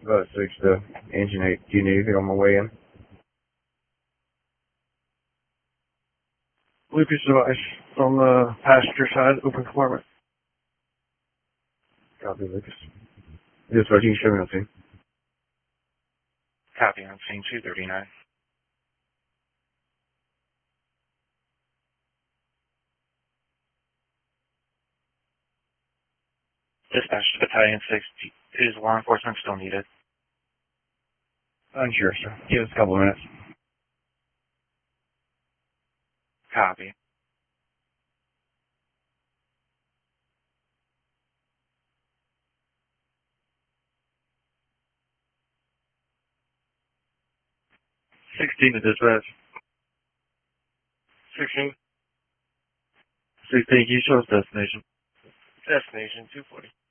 About 6 to engine 8. Do you need anything on my way in? Lucas device on the passenger side, open compartment. Copy, Lucas. This what you show me on scene. Copy on scene 239. Dispatch to Battalion 6. Is law enforcement still needed? Unsure, sir. Give us a couple of minutes. Copy. To dispatch. 16. 16, can you show us destination? Destination 240.